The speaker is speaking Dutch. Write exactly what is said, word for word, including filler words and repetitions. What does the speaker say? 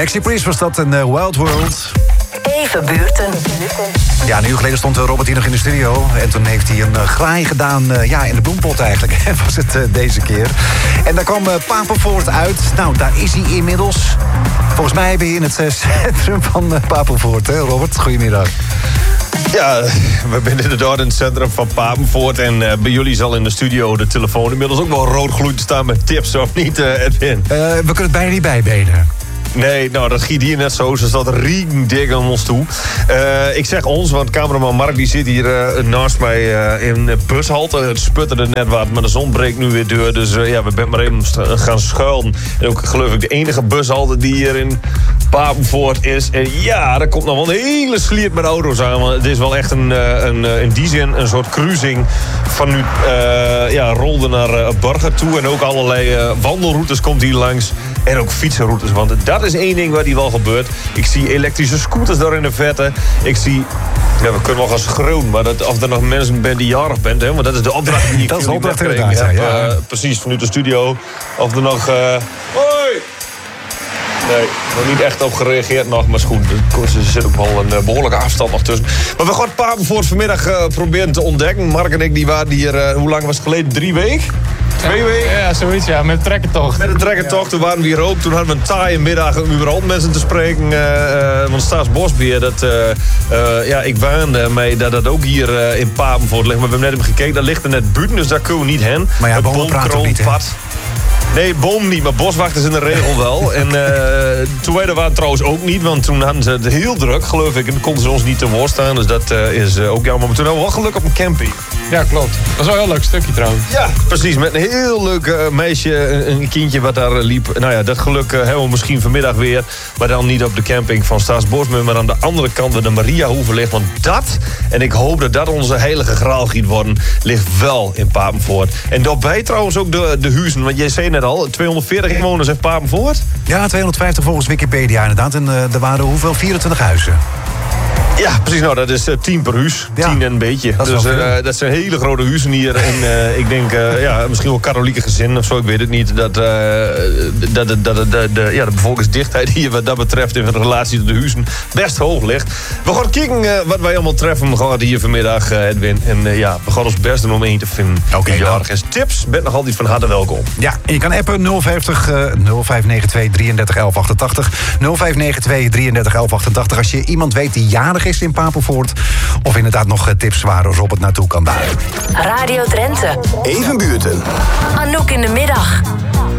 Maxi Priest was dat in uh, Wild World. Even buurten. Ja, een uur geleden stond Robert hier nog in de studio. En toen heeft hij een uh, graai gedaan uh, ja, in de bloempot eigenlijk. was het uh, deze keer. En daar kwam uh, Papenvoort uit. Nou, daar is hij inmiddels. Volgens mij ben je in het uh, centrum van uh, Papenvoort, hè Robert? Goedemiddag. Ja, we zijn inderdaad in het centrum van Papenvoort. En uh, bij jullie zal in de studio de telefoon inmiddels ook wel rood gloeiend staan met tips, of niet, uh, Edwin? Uh, we kunnen het bijna niet bijbenen. Nee, nou, dat giet hier net zo. Ze staat dik aan ons toe. Uh, ik zeg ons, want cameraman Mark die zit hier uh, naast mij uh, in de bushalte. Het sputterde net wat, maar de zon breekt nu weer door. Dus uh, ja, we zijn maar even gaan schuilen. En ook geloof ik de enige bushalte die hier in Papenvoort is. En ja, er komt nog wel een hele sliert met auto's aan. Want het is wel echt een, een, in die zin een soort cruising van nu uh, ja, Rolde naar uh, Burger toe. En ook allerlei uh, wandelroutes komt hier langs. En ook fietsenroutes, want dat is één ding waar die wel gebeurt. Ik zie elektrische scooters daar in de verte. Ik zie... Ja, we kunnen wel gaan schreeuwen, maar dat, of er nog mensen bent die jarig bent, hè, want dat is de opdracht die ik dat is de opdracht heb. inderdaad, ja. Uh, precies, vanuit de studio. Of er nog... Uh... Hoi! Nee, nog niet echt op gereageerd nog, maar goed, er zit ook wel een behoorlijke afstand nog tussen. Maar we gaan Papenvoort vanmiddag uh, proberen te ontdekken. Mark en ik, die waren hier, uh, hoe lang was het geleden? Drie weken? Twee weken? Ja, zoiets, ja, met de trekkertocht. Met de trekkertocht, toen waren we hier ook. Toen hadden we een taaie middag om überhaupt mensen te spreken. Uh, uh, want Staatsbosbeheer, dat, uh, uh, ja, ik waande mee dat dat ook hier uh, in Papenvoort ligt. Maar we hebben net even gekeken, daar ligt er net buiten, dus daar kunnen we niet heen. Maar ja, bomen praten ook niet, hè? Nee, boom niet, maar boswachters in de regel wel. En uh, toen wij er waren trouwens ook niet, want toen hadden ze het heel druk, geloof ik. En dan konden ze ons niet te woord staan, dus dat uh, is uh, ook jammer. Maar toen hadden we wel geluk op een camping. Ja, klopt. Dat was wel een heel leuk stukje trouwens. Ja, precies. Met een heel leuk uh, meisje, een, een kindje wat daar uh, liep. Nou ja, dat geluk uh, hebben we misschien vanmiddag weer. Maar dan niet op de camping van Staatsbosbeheer, maar aan de andere kant waar de Mariahoeve ligt. Want dat, en ik hoop dat dat onze heilige graal giet worden, ligt wel in Papenvoort. En daarbij trouwens ook de, de huizen. Want jij zei net al, tweehonderdveertig inwoners in Papenvoort. Ja, tweehonderdvijftig volgens Wikipedia inderdaad. En uh, er waren hoeveel? vierentwintig huizen. Ja, precies. Nou, dat is uh, tien per huis. Ja, tien en een beetje. Dat dus uh, dat zijn hele grote huizen hier. En uh, ik denk, uh, ja, misschien wel katholieke gezinnen of zo, ik weet het niet. Dat, uh, dat, dat, dat de, de, ja, de bevolkingsdichtheid hier wat dat betreft in relatie tot de huizen best hoog ligt. We gaan kijken uh, wat wij allemaal treffen. We gaan hier vanmiddag, uh, Edwin. En uh, ja, we gaan ons best doen om één te vinden. Oké. Okay, jarig is. Tips, bent nog altijd van harte welkom. Ja, en je kan appen nul vijftig, uh, nul vijf negen twee drieëndertig elf achtentachtig. nul vijf negen twee drieëndertig elf achtentachtig. Als je iemand weet die jarig is in Papenvoort, of inderdaad nog tips waar Robert naartoe kan daar. Radio Drenthe. Even buurten. Anouk in de middag.